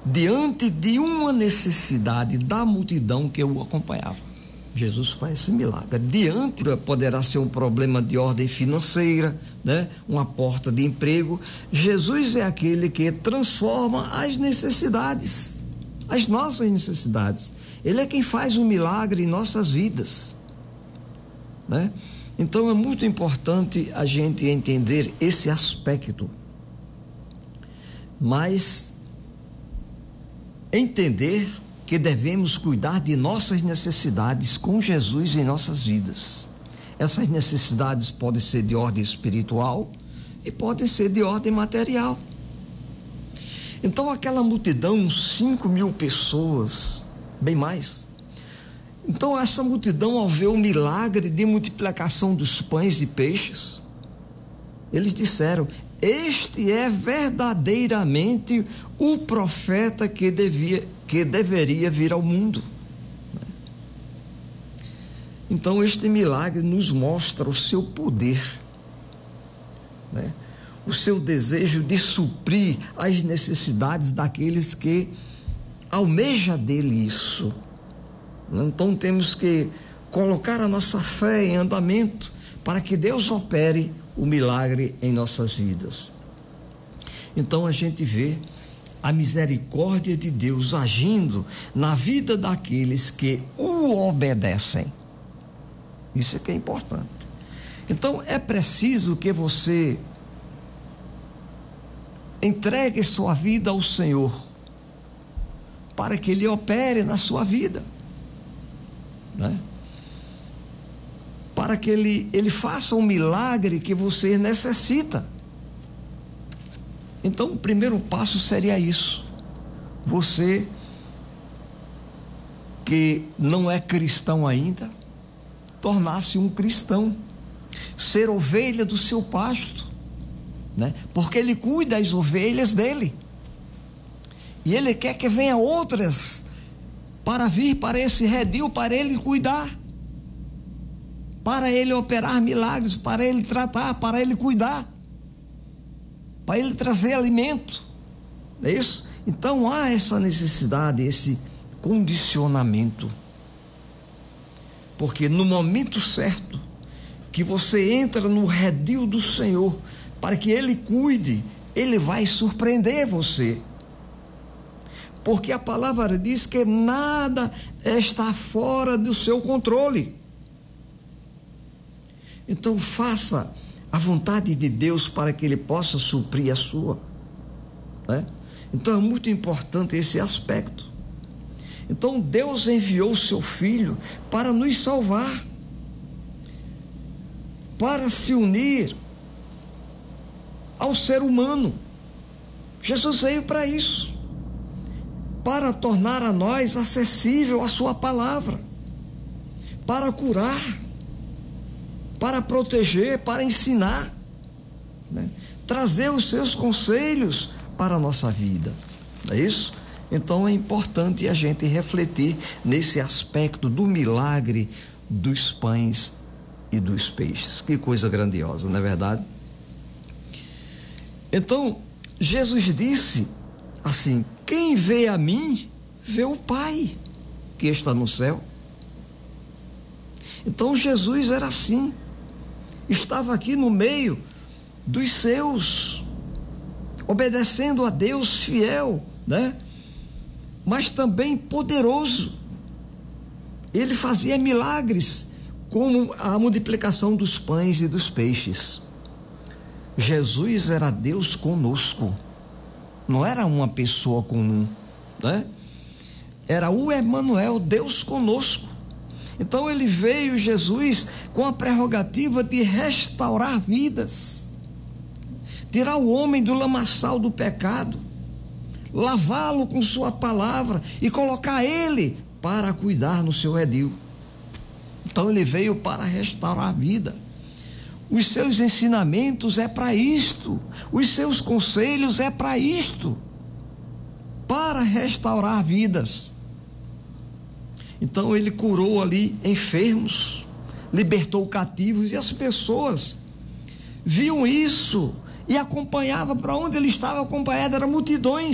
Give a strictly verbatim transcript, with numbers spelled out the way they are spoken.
diante de uma necessidade da multidão que o acompanhava. Jesus faz esse milagre. Diante, poderá ser um problema de ordem financeira, né? Uma porta de emprego. Jesus é aquele que transforma as necessidades, as nossas necessidades. Ele é quem faz um milagre em nossas vidas, né? Então é muito importante a gente entender esse aspecto, mas entender que devemos cuidar de nossas necessidades com Jesus em nossas vidas. Essas necessidades podem ser de ordem espiritual e podem ser de ordem material. Então aquela multidão, cinco mil pessoas, bem mais. Então essa multidão, ao ver o milagre de multiplicação dos pães e peixes, eles disseram: este é verdadeiramente o profeta que, devia, que deveria vir ao mundo. Então este milagre nos mostra o seu poder, né? O seu desejo de suprir as necessidades daqueles que almejam dele isso. Então temos que colocar a nossa fé em andamento para que Deus opere o milagre em nossas vidas. Então a gente vê a misericórdia de Deus agindo na vida daqueles que o obedecem. Isso é que é importante. Então é preciso que você entregue sua vida ao Senhor, para que Ele opere na sua vida, né? Para que ele, ele faça um milagre que você necessita. Então o primeiro passo seria isso: você que não é cristão ainda, tornar-se um cristão, ser ovelha do seu pasto, né? Porque Ele cuida das ovelhas dele, e Ele quer que venha outras para vir para esse redil, para Ele cuidar, para Ele operar milagres, para Ele tratar, para Ele cuidar, para Ele trazer alimento. É isso? Então há essa necessidade, esse condicionamento, porque no momento certo que você entra no redil do Senhor, para que Ele cuide, Ele vai surpreender você, porque a palavra diz que nada está fora do seu controle. Então faça a vontade de Deus para que Ele possa suprir a sua, né? Então é muito importante esse aspecto. Então Deus enviou o seu Filho para nos salvar, para se unir ao ser humano. Jesus veio para isso, para tornar a nós acessível a sua palavra, para curar, para proteger, para ensinar, né? Trazer os seus conselhos para a nossa vida, não é isso? Então é importante a gente refletir nesse aspecto do milagre dos pães e dos peixes. Que coisa grandiosa, não é verdade? Então Jesus disse assim: quem vê a mim, vê o Pai que está no céu. Então Jesus era assim, estava aqui no meio dos seus, obedecendo a Deus, fiel, né? Mas também poderoso. Ele fazia milagres, como a multiplicação dos pães e dos peixes. Jesus era Deus conosco, não era uma pessoa comum, né? Era o Emanuel, Deus conosco. Então ele veio, Jesus, com a prerrogativa de restaurar vidas, tirar o homem do lamaçal do pecado, lavá-lo com sua palavra e colocar ele para cuidar no seu redil. Então ele veio para restaurar a vida. Os seus ensinamentos é para isto, os seus conselhos é para isto, para restaurar vidas. Então ele curou ali enfermos, libertou cativos, e as pessoas viam isso e acompanhavam. Para onde ele estava acompanhado eram multidões.